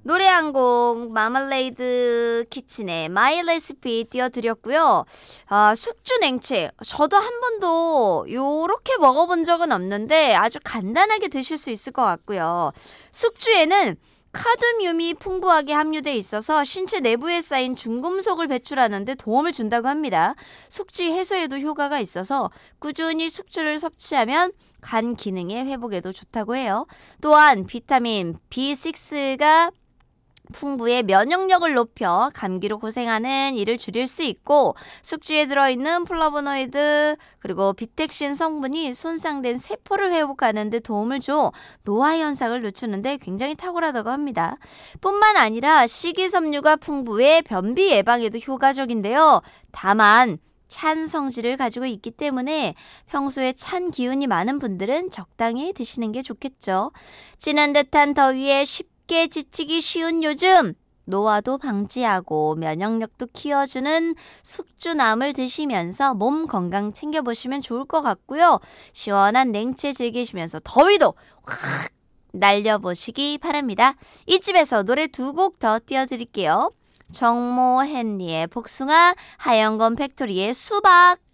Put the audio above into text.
노래 한 곡 마멀레이드 키친의 마이 레시피 띄워드렸고요. 숙주 냉채. 저도 한 번도 요렇게 먹어본 적은 없는데 아주 간단하게 드실 수 있을 것 같고요. 숙주에는 카드뮴이 풍부하게 함유되어 있어서 신체 내부에 쌓인 중금속을 배출하는 데 도움을 준다고 합니다. 숙취 해소에도 효과가 있어서 꾸준히 숙주를 섭취하면 간 기능의 회복에도 좋다고 해요. 또한 비타민 B6가 풍부의 면역력을 높여 감기로 고생하는 일을 줄일 수 있고 숙주에 들어있는 플라보노이드 그리고 비텍신 성분이 손상된 세포를 회복하는 데 도움을 줘 노화 현상을 늦추는 데 굉장히 탁월하다고 합니다. 뿐만 아니라 식이섬유가 풍부해 변비 예방에도 효과적인데요. 다만 찬 성질을 가지고 있기 때문에 평소에 찬 기운이 많은 분들은 적당히 드시는 게 좋겠죠. 찌는 듯한 더위에 쉽게 지치기 쉬운 요즘 노화도 방지하고 면역력도 키워주는 숙주나물 드시면서 몸 건강 챙겨보시면 좋을 것 같고요. 시원한 냉채 즐기시면서 더위도 확 날려보시기 바랍니다. 이쯤에서 노래 2곡 더 띄워드릴게요. 정모 헨리의 복숭아, 하영건 팩토리의 수박.